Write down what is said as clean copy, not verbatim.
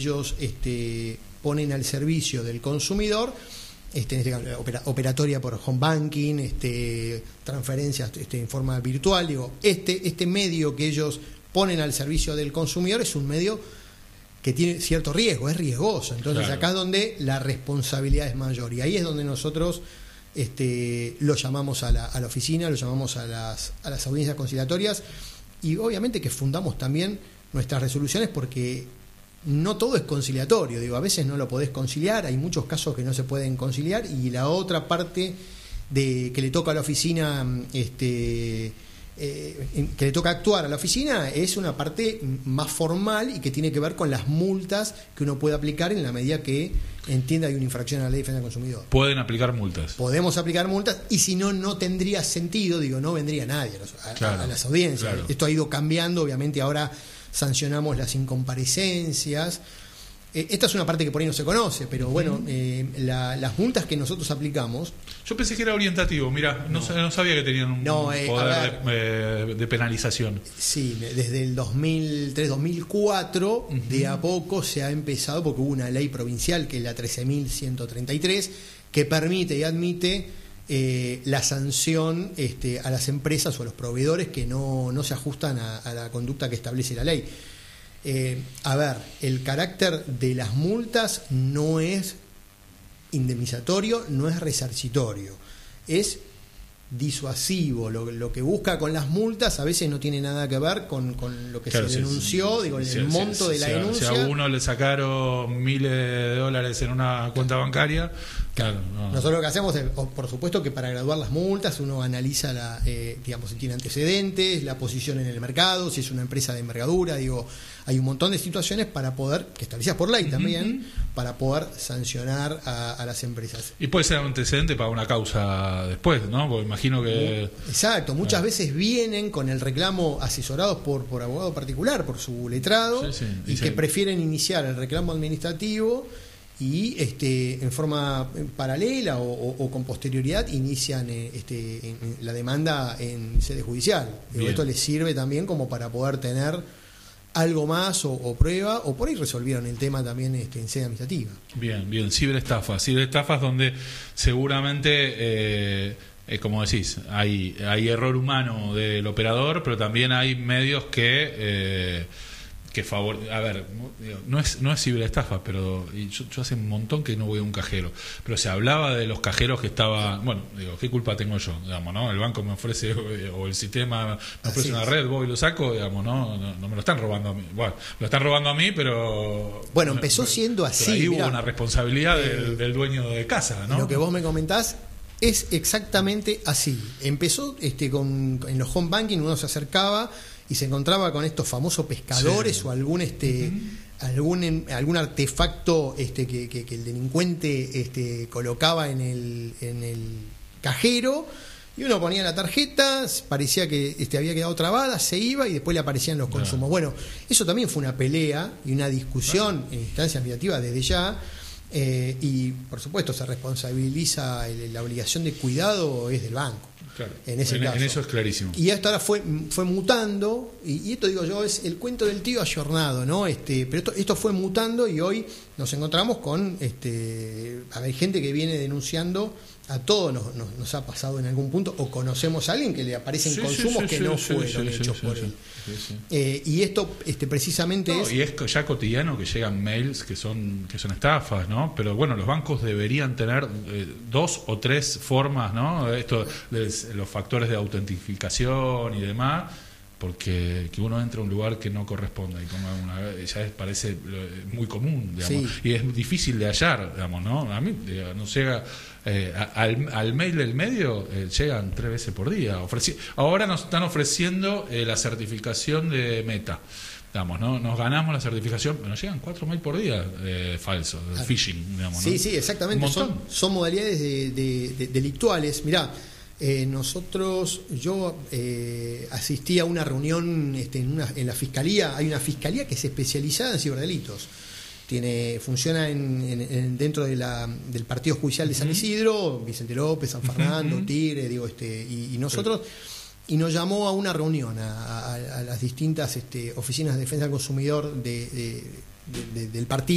ellos ponen al servicio del consumidor, en este caso, operatoria por home banking, transferencias en forma virtual. Digo, este medio que ellos ponen al servicio del consumidor es un medio que tiene cierto riesgo, es riesgoso. Entonces, claro, acá es donde la responsabilidad es mayor. Y ahí es donde nosotros lo llamamos a la oficina, lo llamamos a las audiencias conciliatorias, y obviamente que fundamos también nuestras resoluciones, porque no todo es conciliatorio. Digo, a veces no lo podés conciliar, hay muchos casos que no se pueden conciliar, y la otra parte que le toca a la oficina, que le toca actuar a la oficina, es una parte más formal y que tiene que ver con las multas que uno puede aplicar en la medida que entienda hay una infracción a la ley de defensa del consumidor. Pueden aplicar multas. Podemos aplicar multas, y si no, no tendría sentido. Digo, no vendría nadie a las audiencias. Claro. Esto ha ido cambiando, obviamente ahora sancionamos las incomparecencias. Esta es una parte que por ahí no se conoce, pero bueno, las multas que nosotros aplicamos... Yo pensé que era orientativo, mira, no sabía que tenían un poder de penalización. Sí, desde el 2003-2004, de a poco se ha empezado, porque hubo una ley provincial, que es la 13.133, que permite y admite la sanción a las empresas o a los proveedores que no se ajustan a la conducta que establece la ley. El carácter de las multas no es indemnizatorio, no es resarcitorio, es disuasivo. Lo que busca con las multas a veces no tiene nada que ver con lo que se denunció, el monto de la denuncia. Si a uno le sacaron miles de dólares en una cuenta bancaria, claro, no. Nosotros lo que hacemos es, por supuesto, que para graduar las multas uno analiza si tiene antecedentes, la posición en el mercado, si es una empresa de envergadura. Digo, hay un montón de situaciones para poder, que establecidas por ley también, para poder sancionar a las empresas. Y puede ser un antecedente para una causa después, ¿no? Porque imagino que... Exacto, muchas veces vienen con el reclamo asesorados por abogado particular, por su letrado, y que prefieren iniciar el reclamo administrativo y en forma paralela o con posterioridad inician la demanda en sede judicial. Esto les sirve también como para poder tener algo más o prueba, o por ahí resolvieron el tema también en sede administrativa. Bien, ciberestafas donde seguramente, como decís, hay error humano del operador, pero también hay medios que no es ciberestafa, pero yo hace un montón que no voy a un cajero, pero se hablaba de los cajeros que estaba, ¿qué culpa tengo yo? Digamos, ¿no? El banco me ofrece, o el sistema me ofrece una red, voy y lo saco, digamos, no me lo están robando a mí. Bueno, lo están robando a mí, pero... Bueno, empezó siendo así. Ahí hubo una responsabilidad del dueño de casa, ¿no? Lo que vos me comentás es exactamente así. Empezó en los home banking, uno se acercaba y se encontraba con estos famosos pescadores, o algún algún artefacto que el delincuente colocaba en el cajero, y uno ponía la tarjeta, parecía que había quedado trabada, se iba y después le aparecían los consumos. Bueno, eso también fue una pelea y una discusión en instancias administrativas desde ya. Y por supuesto se responsabiliza, la obligación de cuidado es del banco. Claro, en ese caso. En eso es clarísimo. Y esto ahora fue mutando, y esto digo yo, es el cuento del tío ayornado, ¿no? Pero esto fue mutando, y hoy nos encontramos con hay gente que viene denunciando. A todos nos ha pasado en algún punto, o conocemos a alguien que le aparecen consumos que no fueron hechos por él. Y esto precisamente es... Y es ya cotidiano que llegan mails que son estafas, ¿no? Pero bueno, los bancos deberían tener 2 o 3 formas, ¿no? Esto, los factores de autentificación y demás, porque que uno entra a un lugar que no corresponde y parece muy común, digamos, y es difícil de hallar, digamos, ¿no? A mí no llega al mail del medio, llegan 3 veces por día. Ahora nos están ofreciendo la certificación de Meta, digamos, ¿no? Nos ganamos la certificación, pero nos llegan 4 mails por día falsos, phishing, digamos, ¿no? Sí, exactamente. Son modalidades delictuales. Mirá, yo asistí a una reunión en la fiscalía. Hay una fiscalía que es especializada en ciberdelitos. Funciona dentro del partido judicial de San Isidro, Vicente López, San Fernando, Tigre, y nosotros, y nos llamó a una reunión a las distintas oficinas de defensa del consumidor del partido.